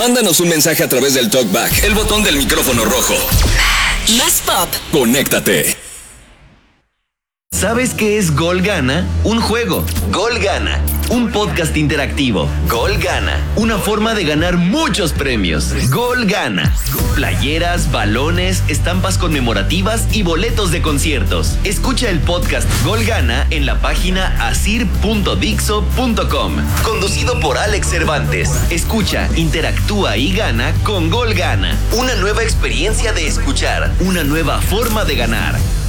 Mándanos un mensaje a través del TalkBack, el botón del micrófono rojo. Más pop. Conéctate. ¿Sabes qué es Gol Gana? Un juego. Gol Gana. Un podcast interactivo. Gol Gana. Una forma de ganar muchos premios. Gol Gana. Playeras, balones, estampas conmemorativas y boletos de conciertos. Escucha el podcast Gol Gana en la página asir.dixo.com. Conducido por Alex Cervantes. Escucha, interactúa y gana con Gol Gana. Una nueva experiencia de escuchar. Una nueva forma de ganar.